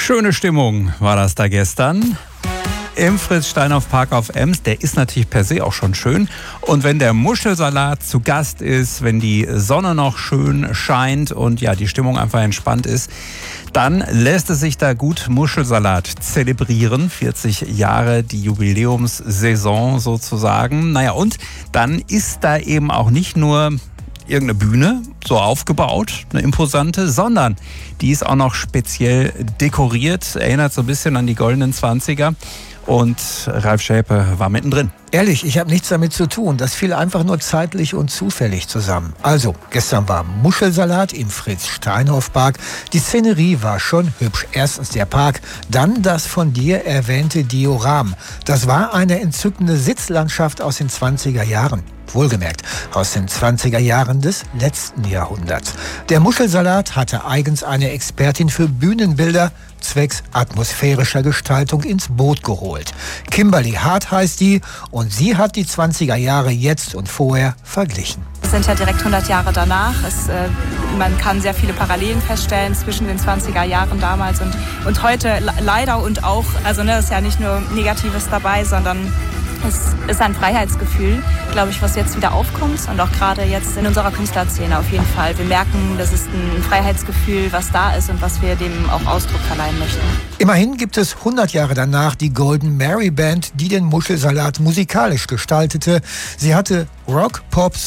Schöne Stimmung war das da gestern im Fritz-Steinhoff-Park auf Ems. Der ist natürlich per se auch schon schön. Und wenn der Muschelsalat zu Gast ist, wenn die Sonne noch schön scheint und ja, die Stimmung einfach entspannt ist, dann lässt es sich da gut Muschelsalat zelebrieren. 40 Jahre, die Jubiläumssaison sozusagen. Naja, und dann ist da eben auch nicht nur irgendeine Bühne, so aufgebaut, eine imposante, sondern die ist auch noch speziell dekoriert, erinnert so ein bisschen an die goldenen 20er. Und Ralf Schäpe war mittendrin. Ehrlich, ich habe nichts damit zu tun. Das fiel einfach nur zeitlich und zufällig zusammen. Also, gestern war Muschelsalat im Fritz-Steinhoff-Park. Die Szenerie war schon hübsch. Erstens der Park, dann das von dir erwähnte Dioram. Das war eine entzückende Sitzlandschaft aus den 20er Jahren. Wohlgemerkt, aus den 20er Jahren des letzten Jahrhunderts. Der Muschelsalat hatte eigens eine Expertin für Bühnenbilder zwecks atmosphärischer Gestaltung ins Boot geholt. Kimberly Hart heißt die und sie hat die 20er Jahre jetzt und vorher verglichen. Wir sind ja direkt 100 Jahre danach. Man kann sehr viele Parallelen feststellen zwischen den 20er Jahren damals und heute leider und auch, also es ist ja nicht nur Negatives dabei, sondern es ist ein Freiheitsgefühl, glaube ich, was jetzt wieder aufkommt und auch gerade jetzt in unserer Künstlerszene auf jeden Fall. Wir merken, das ist ein Freiheitsgefühl, was da ist und was wir dem auch Ausdruck verleihen möchten. Immerhin gibt es 100 Jahre danach die Golden Mary Band, die den Muschelsalat musikalisch gestaltete. Sie hatte Rock, Pop,